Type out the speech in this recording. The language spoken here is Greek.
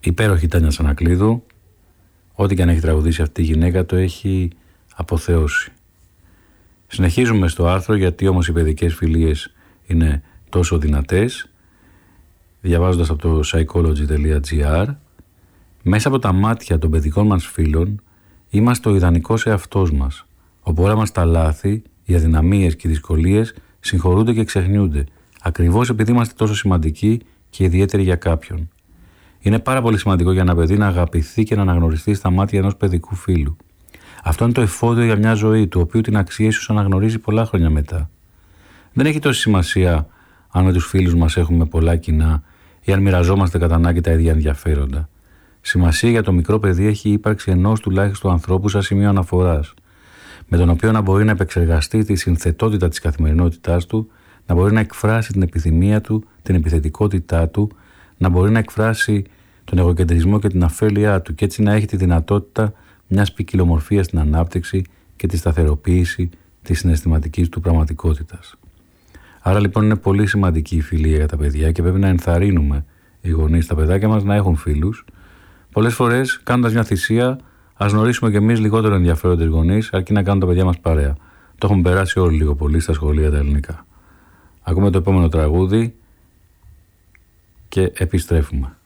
Υπέροχη Τάνια Σανακλείδου. Ό,τι και αν έχει τραγουδήσει αυτή η γυναίκα το έχει αποθεώσει. Συνεχίζουμε στο άρθρο γιατί όμως οι παιδικές φιλίες είναι τόσο δυνατές. Διαβάζοντας από το psychology.gr, μέσα από τα μάτια των παιδικών μας φίλων είμαστε ο ιδανικός εαυτός μας, όπου όλα μας τα λάθη, οι αδυναμίες και οι δυσκολίες συγχωρούνται και ξεχνιούνται, ακριβώς επειδή είμαστε τόσο σημαντικοί και ιδιαίτεροι για κάποιον. Είναι πάρα πολύ σημαντικό για ένα παιδί να αγαπηθεί και να αναγνωριστεί στα μάτια ενός παιδικού φίλου. Αυτό είναι το εφόδιο για μια ζωή, του οποίου την αξία ίσως αναγνωρίζει πολλά χρόνια μετά. Δεν έχει τόση σημασία αν με τους φίλους μας έχουμε πολλά κοινά ή αν μοιραζόμαστε κατά ανάγκη τα ίδια ενδιαφέροντα. Σημασία για το μικρό παιδί έχει η ύπαρξη ενός τουλάχιστον ανθρώπου σαν σημείο αναφοράς, με τον οποίο να μπορεί να επεξεργαστεί τη συνθετότητα της καθημερινότητάς του, να μπορεί να εκφράσει την επιθυμία του, την επιθετικότητά του, να μπορεί να εκφράσει τον εγωκεντρισμό και την αφέλειά του και έτσι να έχει τη δυνατότητα μιας ποικιλομορφίας στην ανάπτυξη και τη σταθεροποίηση της συναισθηματικής του πραγματικότητας. Άρα λοιπόν είναι πολύ σημαντική η φιλία για τα παιδιά και πρέπει να ενθαρρύνουμε οι γονείς τα παιδάκια μας να έχουν φίλους. Πολλές φορές, κάνοντας μια θυσία, ας γνωρίσουμε κι εμείς λιγότερο ενδιαφέροντες γονείς, αρκεί να κάνουν τα παιδιά μας παρέα. Το έχουμε περάσει όλοι λίγο πολύ στα σχολεία τα ελληνικά. Ακούμε το επόμενο τραγούδι και επιστρέφουμε.